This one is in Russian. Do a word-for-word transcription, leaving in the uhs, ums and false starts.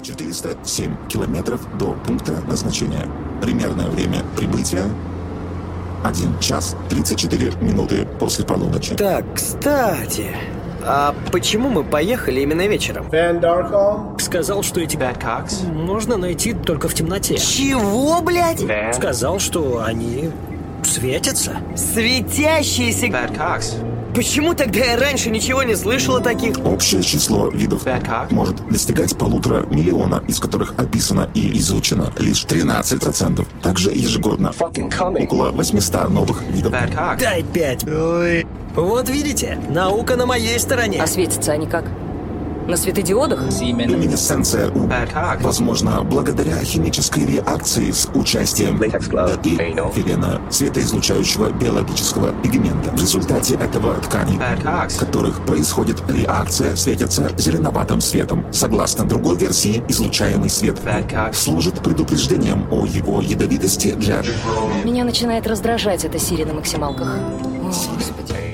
четыреста семь километров до пункта назначения. Примерное время прибытия один час тридцать четыре минуты после полуночи. Так, кстати, а почему мы поехали именно вечером? Ван Даркholm Сказал, что эти Бэткокс можно найти только в темноте. Чего, блядь? Van Сказал, что они светятся. Светящиеся... Bad Почему тогда я раньше ничего не слышал о таких? Общее число видов Bad может достигать полутора миллиона, из которых описано и изучено лишь тринадцать процентов. Также ежегодно около восемьсот новых видов. Bad Дай пять. Ой. Вот видите, наука на моей стороне. А светятся они как? На светодиодах? Люминесценция у Bad возможно благодаря химической реакции с участием эфирена, светоизлучающего биологического пигмента. В результате этого ткани, в которых происходит реакция, светятся зеленоватым светом. Согласно другой версии, излучаемый свет служит предупреждением о его ядовитости для... Меня начинает раздражать эта Сири на максималках. О, Господи.